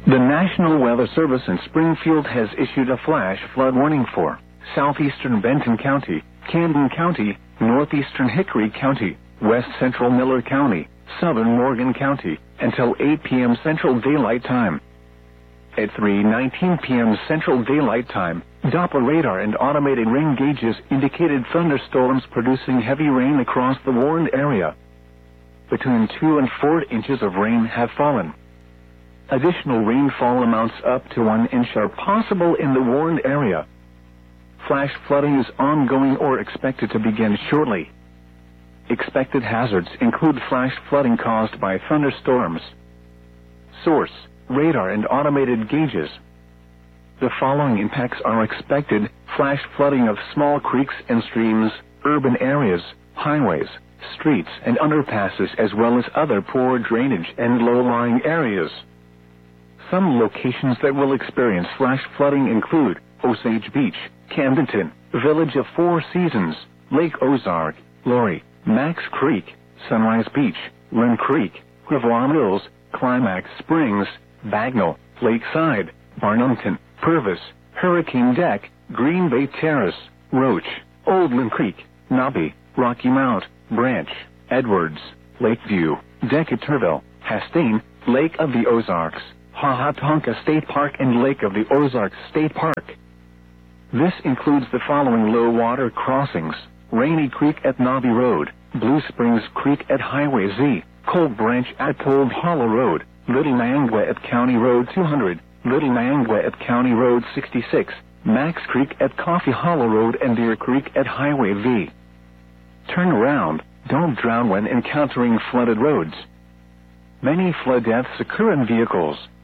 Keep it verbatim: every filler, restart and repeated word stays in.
The National Weather Service in Springfield has issued a flash flood warning for southeastern Benton County, Camden County, northeastern Hickory County, west central Miller County, southern Morgan County, until eight p.m. Central Daylight Time. At three nineteen p.m. Central Daylight Time, Doppler radar and automated rain gauges indicated thunderstorms producing heavy rain across the warned area. Between two and four inches of rain have fallen. Additional rainfall amounts up to one inch are possible in the warned area. Flash flooding is ongoing or expected to begin shortly. Expected hazards include flash flooding caused by thunderstorms. Source: radar and automated gauges. The following impacts are expected: flash flooding of small creeks and streams, urban areas, highways, streets and underpasses, as well as other poor drainage and low-lying areas. Some locations that will experience flash flooding include Osage Beach, Camdenton, Village of Four Seasons, Lake Ozark, Laurie, Max Creek, Sunrise Beach, Lynn Creek, Revoir Mills, Climax Springs, Bagnell, Lakeside, Barnumton, Purvis, Hurricane Deck, Green Bay Terrace, Roach, Old Lynn Creek, Nobby, Rocky Mount, Branch, Edwards, Lakeview, Decaturville, Hastings, Lake of the Ozarks, Hahatonka State Park and Lake of the Ozarks State Park. This includes the following low water crossings: Rainy Creek at Nobby Road, Blue Springs Creek at Highway Z, Cold Branch at Cold Hollow Road, Little Niangua at County Road two hundred, Little Niangua at County Road sixty-six, Max Creek at Coffee Hollow Road, and Deer Creek at Highway V. Turn around. Don't drown when encountering flooded roads. Many flood deaths occur in vehicles.